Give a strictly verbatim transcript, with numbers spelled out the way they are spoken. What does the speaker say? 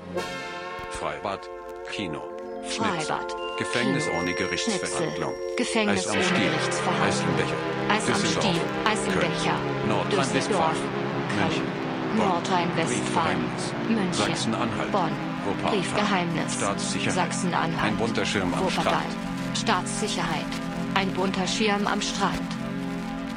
Freibad, Kino, Freibad, Gefängnis Kino, ohne Gerichtsverhandlung, Schnitzel, Gefängnis Eis am ohne Stiel, Gerichtsverhandlung, Eis im Becher, Eis am Düsseldorf, Stiel, Eis im Köln, Becher, Nordrhein-Westfalen, Düsseldorf, München, Köln, Bonn, Nordrhein-Westfalen, Briefgeheimnis, München, Sachsen-Anhalt, Bonn, Wuppertal, Briefgeheimnis, Staatssicherheit, Sachsen-Anhalt, ein bunter Schirm am Wuppertal, Strand. Staatssicherheit, ein bunter Schirm am Strand.